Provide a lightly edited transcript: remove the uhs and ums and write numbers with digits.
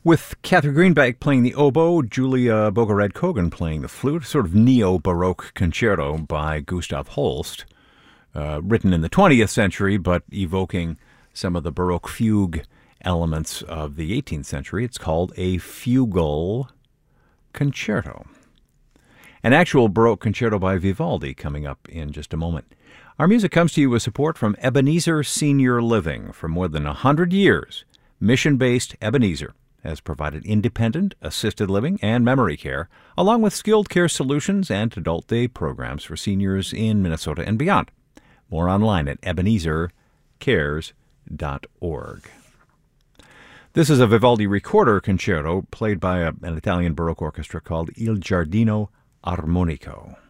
With Catherine Greenbank playing the oboe, Julia Bogarad-Kogan playing the flute, sort of neo-Baroque concerto by Gustav Holst, written in the 20th century but evoking some of the Baroque fugue elements of the 18th century. It's called a fugal concerto. An actual Baroque concerto by Vivaldi coming up in just a moment. Our music comes to you with support from Ebenezer Senior Living. For more than 100 years, mission-based Ebenezer has provided independent, assisted living, and memory care, along with skilled care solutions and adult day programs for seniors in Minnesota and beyond. More online at ebenezercares.org. This is a Vivaldi recorder concerto played by an Italian Baroque orchestra called Il Giardino Armonico.